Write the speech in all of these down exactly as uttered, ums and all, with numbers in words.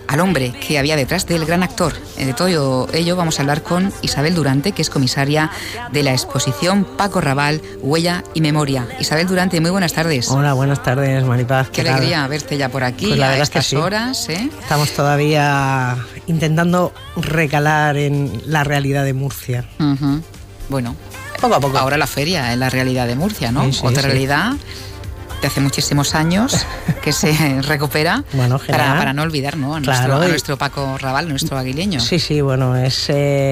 al hombre que había detrás del gran actor. De todo ello vamos a hablar con Isabel Durante, que es comisaria de la exposición Paco Raval, Huella y Memoria. Isabel Durante, muy buenas tardes. Hola, buenas tardes, Maripaz. Qué, ¿Qué alegría verte ya por aquí, pues la a estas sí. horas. ¿eh? Estamos todavía intentando recalar en la realidad de Murcia. Uh-huh. Bueno, poco a poco. Ahora la feria es la realidad de Murcia, ¿no? Sí, sí, Otra sí. realidad de hace muchísimos años que se recupera bueno, para, para no olvidar, ¿no? A, claro, nuestro, a nuestro Paco Raval, nuestro aguileño. Sí, sí, bueno, es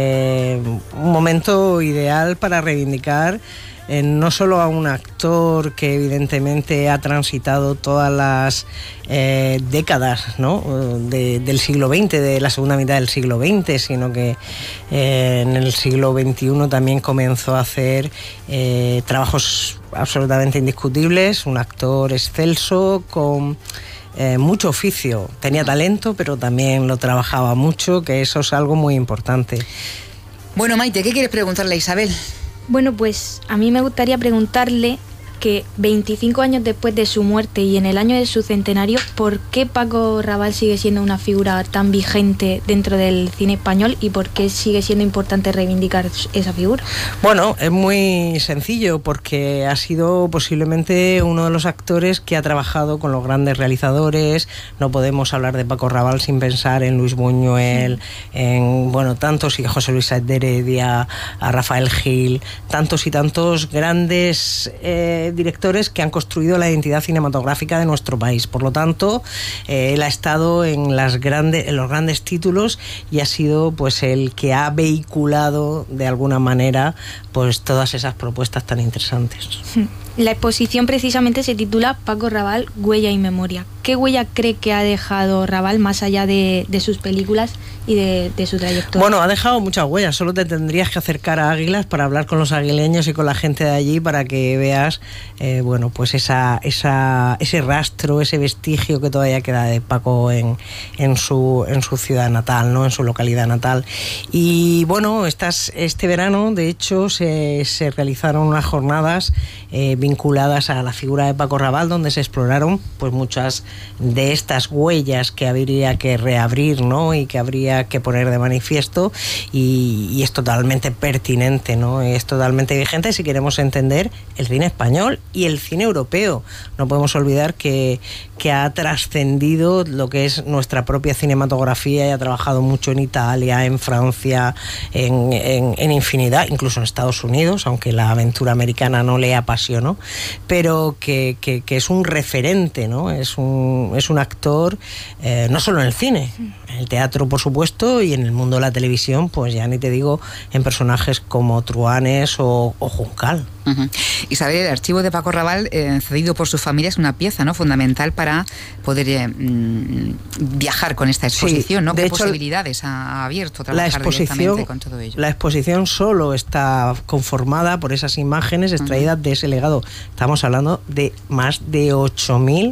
eh, un momento ideal para reivindicar eh, no solo a un actor que evidentemente ha transitado todas las eh, décadas, ¿no? de, del siglo veinte, de la segunda mitad del siglo veinte, sino que eh, en el siglo veintiuno también comenzó a hacer eh, trabajos absolutamente indiscutibles, un actor excelso con eh, mucho oficio, tenía talento pero también lo trabajaba mucho, que eso es algo muy importante. Bueno, Maite, ¿qué quieres preguntarle a Isabel? Bueno, pues a mí me gustaría preguntarle que veinticinco años después de su muerte y en el año de su centenario, ¿por qué Paco Raval sigue siendo una figura tan vigente dentro del cine español y por qué sigue siendo importante reivindicar esa figura? Bueno, es muy sencillo porque ha sido posiblemente uno de los actores que ha trabajado con los grandes realizadores. No podemos hablar de Paco Raval sin pensar en Luis Buñuel, en bueno, tantos y José Luis Sáenz de Heredia, a Rafael Gil, tantos y tantos grandes eh, directores que han construido la identidad cinematográfica de nuestro país. Por lo tanto, eh, él ha estado en, las grandes, en los grandes títulos y ha sido pues el que ha vehiculado de alguna manera pues todas esas propuestas tan interesantes. La exposición precisamente se titula Paco Raval, Huella y Memoria. ¿Qué huella cree que ha dejado Raval más allá de, de sus películas y de, de su trayectoria? Bueno, ha dejado muchas huellas. Solo te tendrías que acercar a Águilas para hablar con los aguileños y con la gente de allí para que veas eh, bueno, pues esa, esa, ese rastro, ese vestigio que todavía queda de Paco en, en, su, en su ciudad natal, ¿no? En su localidad natal. Y bueno, estas, este verano, de hecho, se, se realizaron unas jornadas eh, vinculadas a la figura de Paco Raval, donde se exploraron pues muchas de estas huellas que habría que reabrir, ¿no? Y que habría que poner de manifiesto, y, y es totalmente pertinente, ¿no? Es totalmente vigente si queremos entender el cine español y el cine europeo. No podemos olvidar que, que ha trascendido lo que es nuestra propia cinematografía y ha trabajado mucho en Italia, en Francia, en, en, en infinidad, incluso en Estados Unidos, aunque la aventura americana no le apasionó, pero que, que, que es un referente, ¿no? Es un, es un actor, eh, no solo en el cine, en el teatro, por supuesto, y en el mundo de la televisión, pues ya ni te digo, en personajes como Truhanes o, o Juncal. Uh-huh. Isabel, el archivo de Paco Raval, eh, cedido por su familia, es una pieza, ¿no?, fundamental para poder eh, mm, viajar con esta exposición, sí, ¿no? ¿Qué hecho, posibilidades ha abierto trabajar la directamente con todo ello? La exposición solo está conformada por esas imágenes extraídas uh-huh. de ese legado. Estamos hablando de más de ocho mil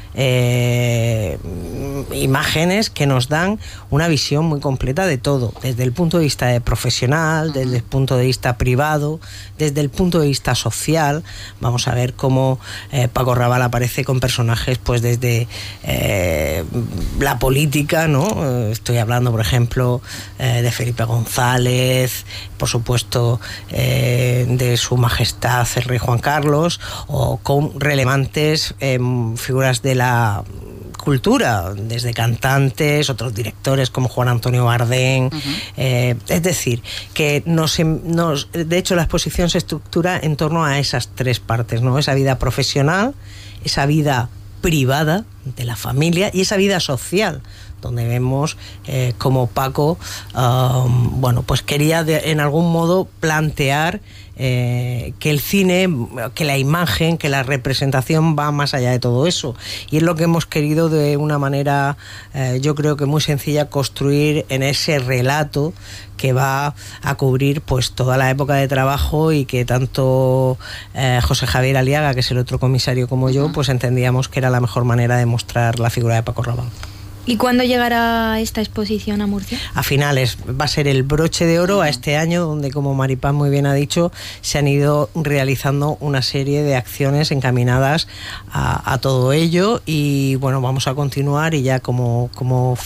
Eh, imágenes que nos dan una visión muy completa de todo, desde el punto de vista de profesional, desde el punto de vista privado, desde el punto de vista social. Vamos a ver cómo eh, Paco Raval aparece con personajes pues desde eh, la política, ¿no? Eh, estoy hablando, por ejemplo, eh, de Felipe González, por supuesto, eh, de su majestad el rey Juan Carlos, o con relevantes eh, figuras de la cultura, desde cantantes, otros directores como Juan Antonio Bardén. Uh-huh. eh, es decir, que nos, nos, de hecho la exposición se estructura en torno a esas tres partes, ¿no? Esa vida profesional, esa vida privada de la familia y esa vida social, donde vemos eh, como Paco um, bueno, pues quería de, en algún modo plantear eh, que el cine, que la imagen, que la representación va más allá de todo eso, y es lo que hemos querido de una manera eh, yo creo que muy sencilla construir en ese relato que va a cubrir pues toda la época de trabajo y que tanto eh, José Javier Aliaga, que es el otro comisario, como yo, pues entendíamos que era la mejor manera de mostrar la figura de Paco Raval. ¿Y cuándo llegará esta exposición a Murcia? A finales. Va a ser el broche de oro a este año, donde, como Maripaz muy bien ha dicho, se han ido realizando una serie de acciones encaminadas a, a todo ello, y bueno, vamos a continuar, y ya como, como